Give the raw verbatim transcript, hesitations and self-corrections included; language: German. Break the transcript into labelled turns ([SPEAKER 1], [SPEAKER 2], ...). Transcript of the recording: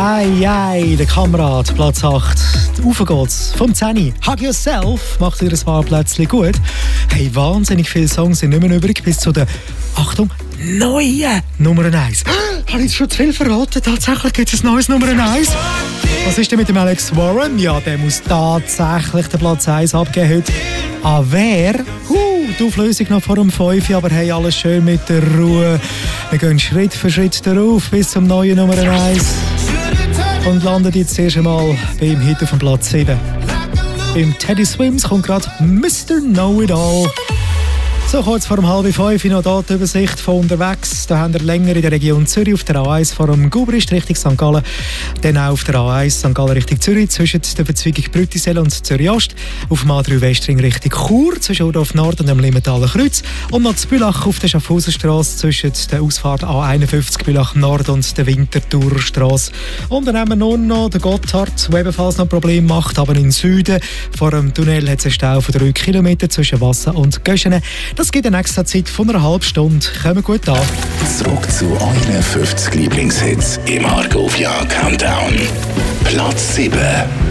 [SPEAKER 1] Ei, ei, der Kamerad, Platz acht. Rauf geht's. Vom zehn. Hug Yourself macht ihr ein paar Plätzchen gut. Hey, wahnsinnig viele Songs sind nicht mehr übrig bis zu der, Achtung, neuen Nummer eins. Habe ich jetzt schon zu viel verraten? Tatsächlich gibt es ein neues Nummer eins. Was ist denn mit dem Alex Warren? Ja, der muss tatsächlich den Platz eins abgeben heute. Ah, wer? Huh, die Auflösung noch vor dem fünf, aber hey, alles schön mit der Ruhe. Wir gehen Schritt für Schritt darauf bis zum neuen Nummer eins. Und landen jetzt erst einmal bei ihm heute auf dem Platz sieben. Beim Teddy Swims kommt gerade Mister Know-It-All. So, kurz vor dem halb fünf noch hier die Übersicht von unterwegs. Da haben wir länger in der Region Zürich auf der A eins vor dem Gubrist Richtung Sankt Gallen. Dann auch auf der A eins Sankt Gallen Richtung Zürich zwischen der Verzweigung Brüttisell und Zürich Ost. Auf dem A drei Westring Richtung Chur zwischen Udorf Nord und dem Limmentaler Kreuz. Und noch zu Bülach auf der Schaffhausenstrasse zwischen der Ausfahrt A einundfünfzig Bülach Nord und der Winterthurer Strasse. Und dann haben wir nur noch den Gotthard, der ebenfalls noch Probleme macht, aber im Süden. Vor dem Tunnel hat es einen Stau von drei Kilometern zwischen Wasser und Göschenen. Das gibt eine extra Zeit von einer halben Stunde. Kommen gut an.
[SPEAKER 2] Zurück zu euren fünfzig Lieblingshits im Argovia Countdown. Platz sieben.